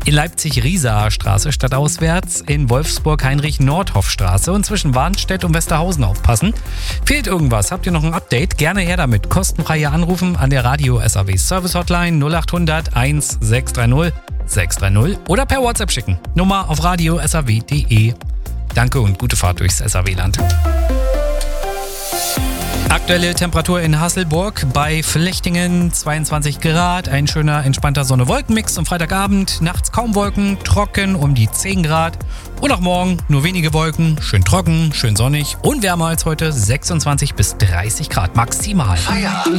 In Leipzig Riesaer Straße stadtauswärts, in Wolfsburg Heinrich-Nordhoff-Straße und zwischen Warnstedt und Westerhausen aufpassen. Fehlt irgendwas? Habt ihr noch ein Update? Gerne her damit. Kostenfrei hier anrufen an der Radio SAW Service Hotline 0800 1630 630 oder per WhatsApp schicken. Nummer auf radio.saw.de. Danke und gute Fahrt durchs SAW-Land. Aktuelle Temperatur in Hasselburg bei Flechtingen 22 Grad, ein schöner, entspannter Sonne-Wolken-Mix am Freitagabend, nachts kaum Wolken, trocken um die 10 Grad und auch morgen nur wenige Wolken, schön trocken, schön sonnig und wärmer als heute 26 bis 30 Grad maximal.